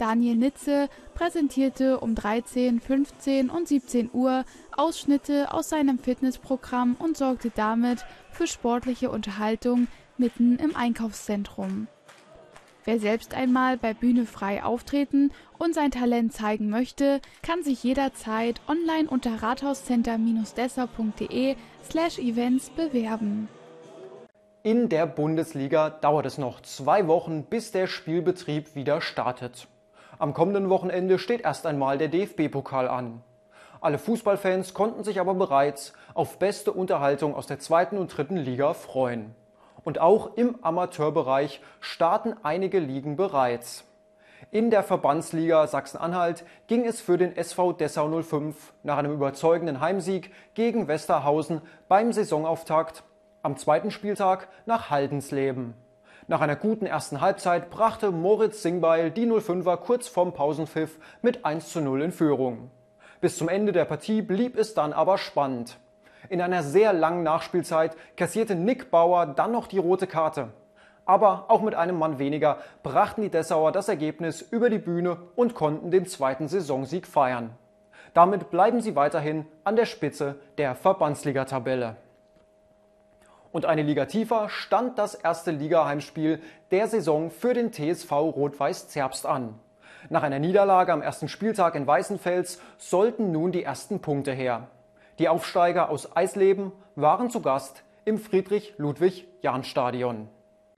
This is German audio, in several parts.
Daniel Nitze präsentierte um 13, 15 und 17 Uhr Ausschnitte aus seinem Fitnessprogramm und sorgte damit für sportliche Unterhaltung mitten im Einkaufszentrum. Wer selbst einmal bei Bühne frei auftreten und sein Talent zeigen möchte, kann sich jederzeit online unter rathauscenter-dessau.de/events bewerben. In der Bundesliga dauert es noch 2 Wochen, bis der Spielbetrieb wieder startet. Am kommenden Wochenende steht erst einmal der DFB-Pokal an. Alle Fußballfans konnten sich aber bereits auf beste Unterhaltung aus der 2. und 3. Liga freuen. Und auch im Amateurbereich starten einige Ligen bereits. In der Verbandsliga Sachsen-Anhalt ging es für den SV Dessau 05 nach einem überzeugenden Heimsieg gegen Westerhausen beim Saisonauftakt am 2. Spieltag nach Haldensleben. Nach einer guten ersten Halbzeit brachte Moritz Singbeil die 05er kurz vorm Pausenpfiff mit 1:0 in Führung. Bis zum Ende der Partie blieb es dann aber spannend. In einer sehr langen Nachspielzeit kassierte Nick Bauer dann noch die rote Karte. Aber auch mit einem Mann weniger brachten die Dessauer das Ergebnis über die Bühne und konnten den 2. Saisonsieg feiern. Damit bleiben sie weiterhin an der Spitze der Verbandsligatabelle. Und eine Liga tiefer stand das erste Liga-Heimspiel der Saison für den TSV Rot-Weiß Zerbst an. Nach einer Niederlage am ersten Spieltag in Weißenfels sollten nun die ersten Punkte her. Die Aufsteiger aus Eisleben waren zu Gast im Friedrich-Ludwig-Jahn-Stadion.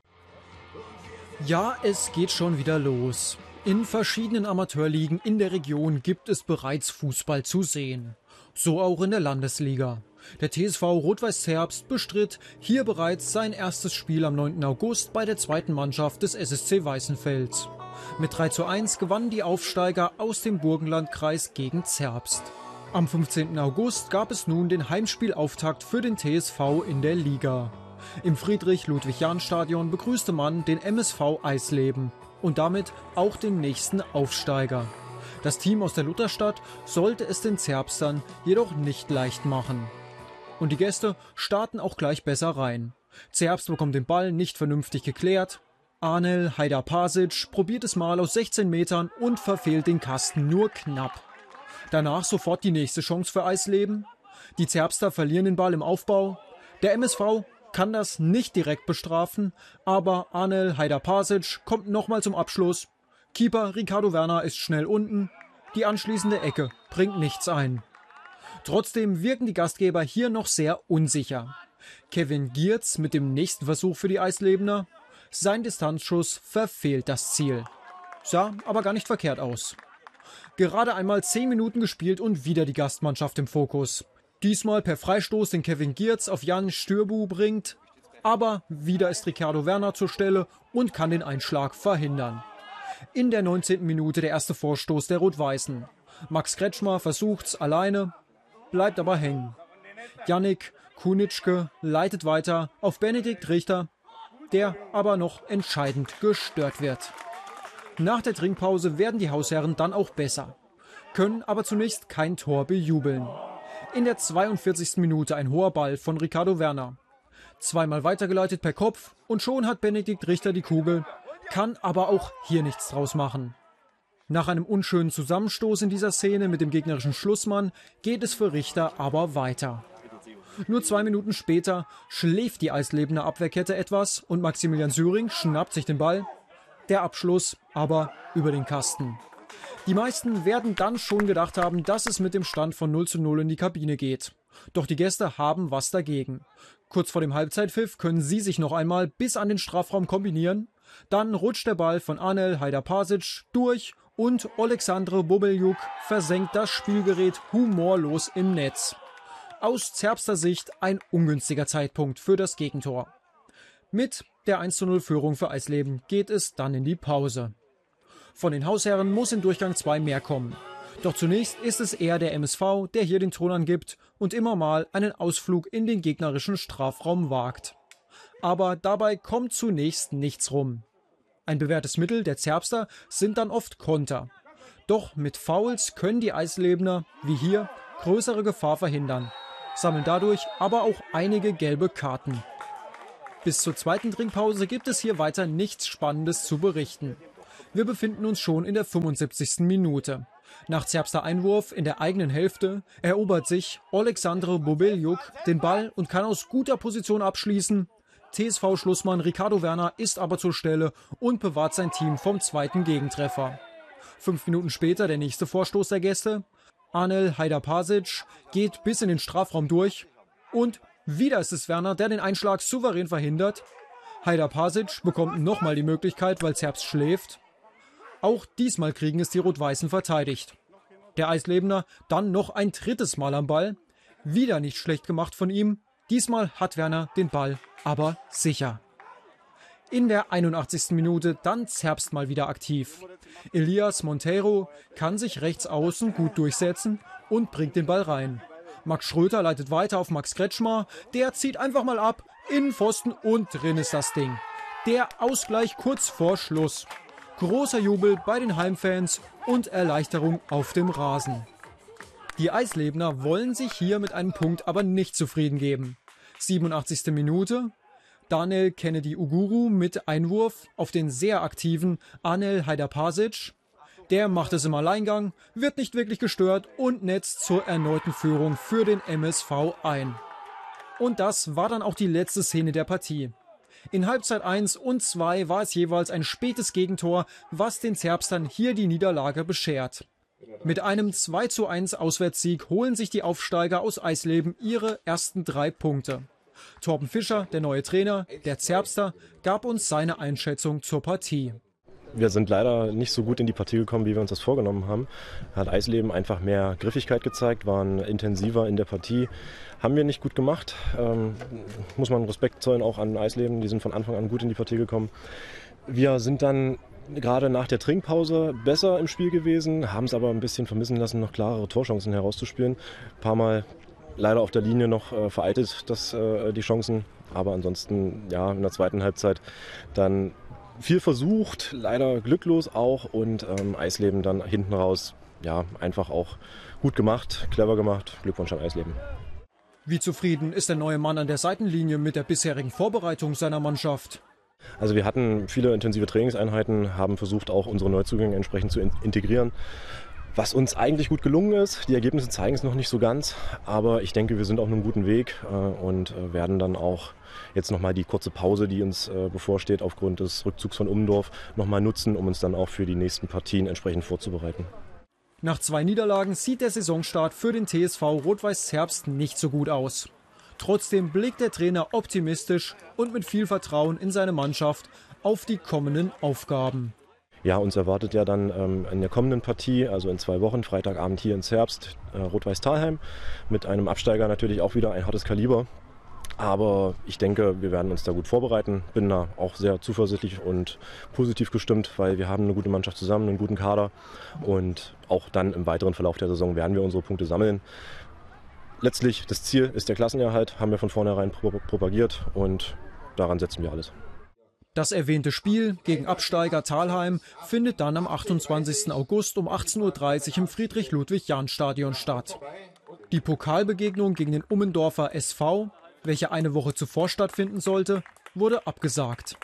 Ja, es geht schon wieder los. In verschiedenen Amateurligen in der Region gibt es bereits Fußball zu sehen. So auch in der Landesliga. Der TSV Rot-Weiß Zerbst bestritt hier bereits sein erstes Spiel am 9. August bei der 2. Mannschaft des SSC Weißenfels. Mit 3:1 gewannen die Aufsteiger aus dem Burgenlandkreis gegen Zerbst. Am 15. August gab es nun den Heimspielauftakt für den TSV in der Liga. Im Friedrich-Ludwig-Jahn-Stadion begrüßte man den MSV Eisleben und damit auch den nächsten Aufsteiger. Das Team aus der Lutherstadt sollte es den Zerbstern jedoch nicht leicht machen. Und die Gäste starten auch gleich besser rein. Zerbst bekommt den Ball nicht vernünftig geklärt. Arnel Haidar-Pasic probiert es mal aus 16 Metern und verfehlt den Kasten nur knapp. Danach sofort die nächste Chance für Eisleben. Die Zerbster verlieren den Ball im Aufbau. Der MSV kann das nicht direkt bestrafen, aber Arnel Haidar-Pasic kommt nochmal zum Abschluss. Keeper Ricardo Werner ist schnell unten. Die anschließende Ecke bringt nichts ein. Trotzdem wirken die Gastgeber hier noch sehr unsicher. Kevin Giertz mit dem nächsten Versuch für die Eislebener. Sein Distanzschuss verfehlt das Ziel. Sah aber gar nicht verkehrt aus. Gerade einmal 10 Minuten gespielt und wieder die Gastmannschaft im Fokus. Diesmal per Freistoß, den Kevin Giertz auf Jan Stürbu bringt. Aber wieder ist Ricardo Werner zur Stelle und kann den Einschlag verhindern. In der 19. Minute der erste Vorstoß der Rot-Weißen. Max Kretschmer versucht's alleine, bleibt aber hängen. Yannick Kunitschke leitet weiter auf Benedikt Richter, der aber noch entscheidend gestört wird. Nach der Trinkpause werden die Hausherren dann auch besser, können aber zunächst kein Tor bejubeln. In der 42. Minute ein hoher Ball von Ricardo Werner. Zweimal weitergeleitet per Kopf und schon hat Benedikt Richter die Kugel, kann aber auch hier nichts draus machen. Nach einem unschönen Zusammenstoß in dieser Szene mit dem gegnerischen Schlussmann geht es für Richter aber weiter. Nur 2 Minuten später schläft die Eislebener Abwehrkette etwas und Maximilian Süring schnappt sich den Ball. Der Abschluss aber über den Kasten. Die meisten werden dann schon gedacht haben, dass es mit dem Stand von 0:0 in die Kabine geht. Doch die Gäste haben was dagegen. Kurz vor dem Halbzeitpfiff können sie sich noch einmal bis an den Strafraum kombinieren. Dann rutscht der Ball von Arnel Haidar-Pasic durch und Oleksandr Bobeljuk versenkt das Spielgerät humorlos im Netz. Aus Zerbster Sicht ein ungünstiger Zeitpunkt für das Gegentor. Mit der 1:0 Führung für Eisleben geht es dann in die Pause. Von den Hausherren muss in Durchgang 2 mehr kommen. Doch zunächst ist es eher der MSV, der hier den Ton angibt und immer mal einen Ausflug in den gegnerischen Strafraum wagt. Aber dabei kommt zunächst nichts rum. Ein bewährtes Mittel der Zerbster sind dann oft Konter. Doch mit Fouls können die Eislebener, wie hier, größere Gefahr verhindern, sammeln dadurch aber auch einige gelbe Karten. Bis zur zweiten Trinkpause gibt es hier weiter nichts Spannendes zu berichten. Wir befinden uns schon in der 75. Minute. Nach Zerbster Einwurf in der eigenen Hälfte erobert sich Oleksandr Bobeljuk den Ball und kann aus guter Position abschließen. TSV-Schlussmann Ricardo Werner ist aber zur Stelle und bewahrt sein Team vom zweiten Gegentreffer. 5 Minuten später der nächste Vorstoß der Gäste. Anel Hajdapašić geht bis in den Strafraum durch. Und wieder ist es Werner, der den Einschlag souverän verhindert. Hajdapašić bekommt nochmal die Möglichkeit, weil Zerbst schläft. Auch diesmal kriegen es die Rot-Weißen verteidigt. Der Eislebener dann noch ein drittes Mal am Ball. Wieder nicht schlecht gemacht von ihm. Diesmal hat Werner den Ball, aber sicher. In der 81. Minute dann Zerbst mal wieder aktiv. Elias Monteiro kann sich rechts außen gut durchsetzen und bringt den Ball rein. Max Schröter leitet weiter auf Max Kretschmer. Der zieht einfach mal ab, Innenpfosten und drin ist das Ding. Der Ausgleich kurz vor Schluss. Großer Jubel bei den Heimfans und Erleichterung auf dem Rasen. Die Eislebener wollen sich hier mit einem Punkt aber nicht zufrieden geben. 87. Minute. Daniel Kennedy Uguru mit Einwurf auf den sehr aktiven Anel Hajdapašić. Der macht es im Alleingang, wird nicht wirklich gestört und netzt zur erneuten Führung für den MSV ein. Und das war dann auch die letzte Szene der Partie. In Halbzeit 1 und 2 war es jeweils ein spätes Gegentor, was den Zerbstern hier die Niederlage beschert. Mit einem 2:1 Auswärtssieg holen sich die Aufsteiger aus Eisleben ihre ersten 3 Punkte. Torben Fischer, der neue Trainer, der Zerbster, gab uns seine Einschätzung zur Partie. Wir sind leider nicht so gut in die Partie gekommen, wie wir uns das vorgenommen haben. Hat Eisleben einfach mehr Griffigkeit gezeigt, waren intensiver in der Partie. Haben wir nicht gut gemacht. Muss man Respekt zollen auch an Eisleben, die sind von Anfang an gut in die Partie gekommen. Wir sind dann gerade nach der Trinkpause besser im Spiel gewesen, haben es aber ein bisschen vermissen lassen, noch klarere Torchancen herauszuspielen. Ein paar Mal leider auf der Linie noch vereitet die Chancen, aber ansonsten ja in der zweiten Halbzeit dann viel versucht, leider glücklos auch und Eisleben dann hinten raus ja einfach auch gut gemacht, clever gemacht. Glückwunsch an Eisleben. Wie zufrieden ist der neue Mann an der Seitenlinie mit der bisherigen Vorbereitung seiner Mannschaft? Also wir hatten viele intensive Trainingseinheiten, haben versucht auch unsere Neuzugänge entsprechend zu integrieren. Was uns eigentlich gut gelungen ist, die Ergebnisse zeigen es noch nicht so ganz, aber ich denke, wir sind auf einem guten Weg und werden dann auch jetzt nochmal die kurze Pause, die uns bevorsteht aufgrund des Rückzugs von Ummendorf, nochmal nutzen, um uns dann auch für die nächsten Partien entsprechend vorzubereiten. Nach 2 Niederlagen sieht der Saisonstart für den TSV Rot-Weiß Zerbst nicht so gut aus. Trotzdem blickt der Trainer optimistisch und mit viel Vertrauen in seine Mannschaft auf die kommenden Aufgaben. Ja, uns erwartet ja dann in der kommenden Partie, also in 2 Wochen, Freitagabend hier in Zerbst, Rot-Weiß Thalheim, mit einem Absteiger natürlich auch wieder ein hartes Kaliber. Aber ich denke, wir werden uns da gut vorbereiten. Bin da auch sehr zuversichtlich und positiv gestimmt, weil wir haben eine gute Mannschaft zusammen, einen guten Kader. Und auch dann im weiteren Verlauf der Saison werden wir unsere Punkte sammeln. Letztlich, das Ziel ist der Klassenerhalt, haben wir von vornherein propagiert und daran setzen wir alles. Das erwähnte Spiel gegen Absteiger Thalheim findet dann am 28. August um 18:30 Uhr im Friedrich-Ludwig-Jahn-Stadion statt. Die Pokalbegegnung gegen den Ummendorfer SV, welche eine Woche zuvor stattfinden sollte, wurde abgesagt.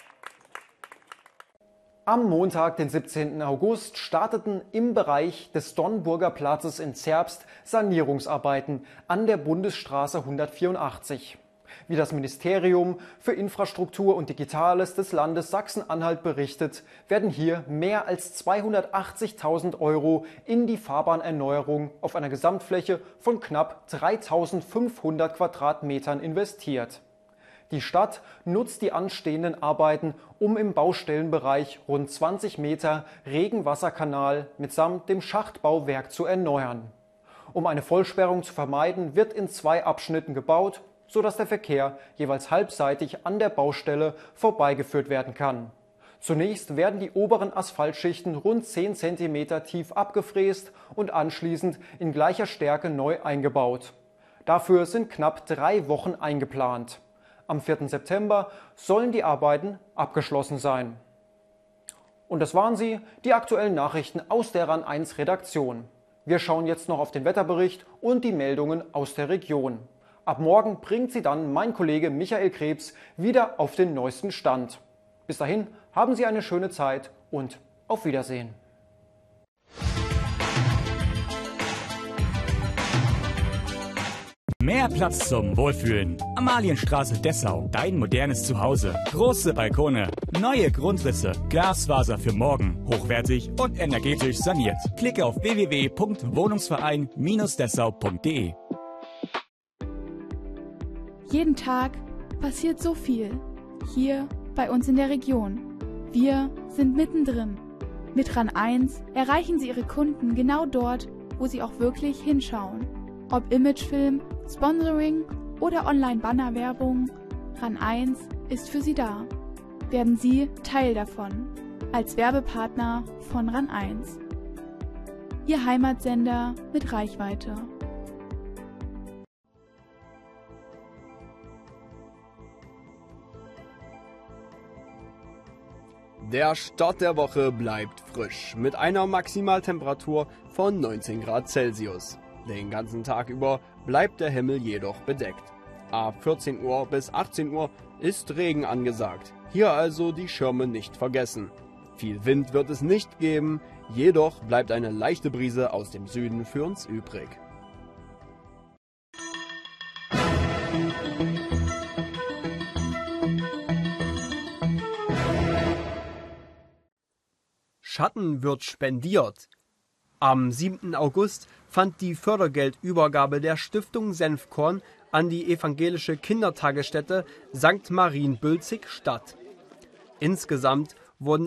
Am Montag, den 17. August, starteten im Bereich des Dornburger Platzes in Zerbst Sanierungsarbeiten an der Bundesstraße 184. Wie das Ministerium für Infrastruktur und Digitales des Landes Sachsen-Anhalt berichtet, werden hier mehr als 280.000 € in die Fahrbahnerneuerung auf einer Gesamtfläche von knapp 3.500 Quadratmetern investiert. Die Stadt nutzt die anstehenden Arbeiten, um im Baustellenbereich rund 20 Meter Regenwasserkanal mitsamt dem Schachtbauwerk zu erneuern. Um eine Vollsperrung zu vermeiden, wird in 2 Abschnitten gebaut, sodass der Verkehr jeweils halbseitig an der Baustelle vorbeigeführt werden kann. Zunächst werden die oberen Asphaltschichten rund 10 cm tief abgefräst und anschließend in gleicher Stärke neu eingebaut. Dafür sind knapp 3 Wochen eingeplant. Am 4. September sollen die Arbeiten abgeschlossen sein. Und das waren sie, die aktuellen Nachrichten aus der RAN 1 Redaktion. Wir schauen jetzt noch auf den Wetterbericht und die Meldungen aus der Region. Ab morgen bringt sie dann mein Kollege Michael Krebs wieder auf den neuesten Stand. Bis dahin haben Sie eine schöne Zeit und Auf Wiedersehen. Mehr Platz zum Wohlfühlen. Amalienstraße Dessau, dein modernes Zuhause. Große Balkone, neue Grundrisse, Glasfaser für morgen, hochwertig und energetisch saniert. Klicke auf www.wohnungsverein-dessau.de. Jeden Tag passiert so viel. Hier bei uns in der Region. Wir sind mittendrin. Mit RAN 1 erreichen Sie Ihre Kunden genau dort, wo sie auch wirklich hinschauen. Ob Imagefilm, Sponsoring oder Online-Bannerwerbung, RAN 1 ist für Sie da. Werden Sie Teil davon, als Werbepartner von RAN 1. Ihr Heimatsender mit Reichweite. Der Start der Woche bleibt frisch, mit einer Maximaltemperatur von 19 Grad Celsius. Den ganzen Tag über bleibt der Himmel jedoch bedeckt. Ab 14 Uhr bis 18 Uhr ist Regen angesagt. Hier also die Schirme nicht vergessen. Viel Wind wird es nicht geben, jedoch bleibt eine leichte Brise aus dem Süden für uns übrig. Schatten wird spendiert. Am 7. August fand die Fördergeldübergabe der Stiftung Senfkorn an die evangelische Kindertagesstätte St. Marienbülzig statt. Insgesamt wurden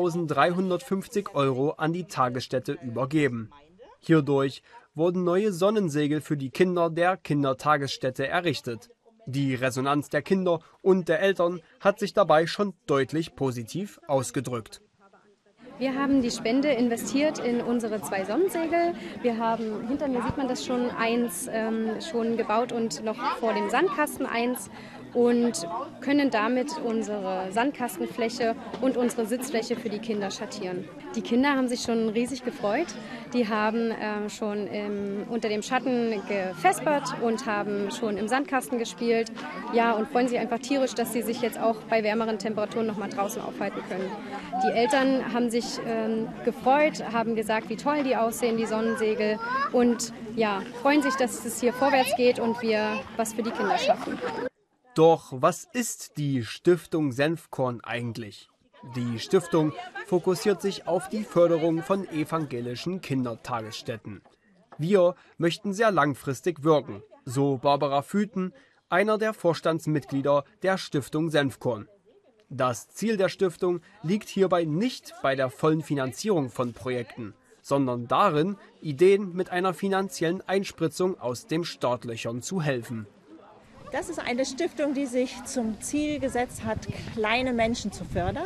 1.350 € an die Tagesstätte übergeben. Hierdurch wurden neue Sonnensegel für die Kinder der Kindertagesstätte errichtet. Die Resonanz der Kinder und der Eltern hat sich dabei schon deutlich positiv ausgedrückt. Wir haben die Spende investiert in unsere 2 Sonnensegel. Wir haben, hinter mir sieht man das schon, eins schon gebaut und noch vor dem Sandkasten eins und können damit unsere Sandkastenfläche und unsere Sitzfläche für die Kinder schattieren. Die Kinder haben sich schon riesig gefreut. Die haben schon unter dem Schatten gefespert und haben schon im Sandkasten gespielt. Ja, und freuen sich einfach tierisch, dass sie sich jetzt auch bei wärmeren Temperaturen noch mal draußen aufhalten können. Die Eltern haben sich gefreut, haben gesagt, wie toll die aussehen, die Sonnensegel. Und ja, freuen sich, dass es hier vorwärts geht und wir was für die Kinder schaffen. Doch was ist die Stiftung Senfkorn eigentlich? Die Stiftung fokussiert sich auf die Förderung von evangelischen Kindertagesstätten. Wir möchten sehr langfristig wirken, so Barbara Füten, einer der Vorstandsmitglieder der Stiftung Senfkorn. Das Ziel der Stiftung liegt hierbei nicht bei der vollen Finanzierung von Projekten, sondern darin, Ideen mit einer finanziellen Einspritzung aus den Startlöchern zu helfen. Das ist eine Stiftung, die sich zum Ziel gesetzt hat, kleine Menschen zu fördern.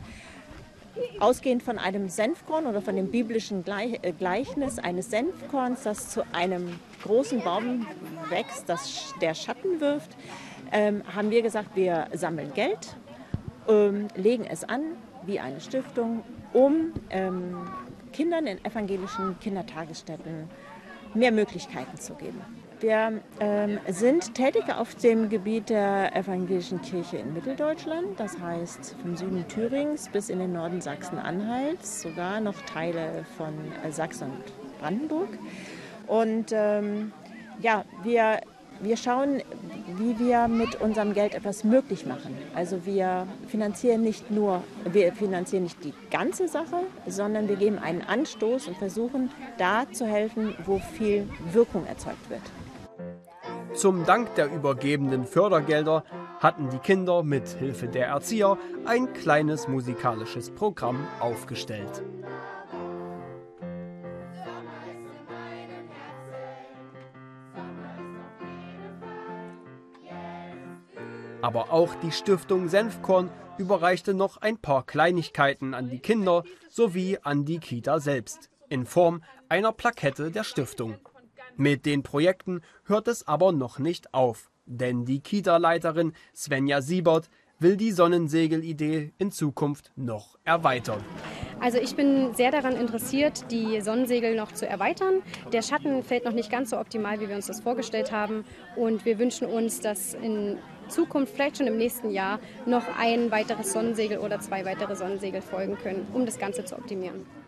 Ausgehend von einem Senfkorn oder von dem biblischen Gleichnis eines Senfkorns, das zu einem großen Baum wächst, der Schatten wirft, haben wir gesagt, wir sammeln Geld, legen es an wie eine Stiftung, um Kindern in evangelischen Kindertagesstätten mehr Möglichkeiten zu geben. Wir sind tätig auf dem Gebiet der evangelischen Kirche in Mitteldeutschland, das heißt vom Süden Thürings bis in den Norden Sachsen-Anhalts, sogar noch Teile von Sachsen und Brandenburg. Und wir schauen, wie wir mit unserem Geld etwas möglich machen. Also wir finanzieren nicht die ganze Sache, sondern wir geben einen Anstoß und versuchen da zu helfen, wo viel Wirkung erzeugt wird. Zum Dank der übergebenen Fördergelder hatten die Kinder mit Hilfe der Erzieher ein kleines musikalisches Programm aufgestellt. Aber auch die Stiftung Senfkorn überreichte noch ein paar Kleinigkeiten an die Kinder sowie an die Kita selbst, in Form einer Plakette der Stiftung. Mit den Projekten hört es aber noch nicht auf, denn die Kita-Leiterin Svenja Siebert will die Sonnensegel-Idee in Zukunft noch erweitern. Also ich bin sehr daran interessiert, die Sonnensegel noch zu erweitern. Der Schatten fällt noch nicht ganz so optimal, wie wir uns das vorgestellt haben. Und wir wünschen uns, dass in Zukunft, vielleicht schon im nächsten Jahr, noch ein weiteres Sonnensegel oder 2 weitere Sonnensegel folgen können, um das Ganze zu optimieren.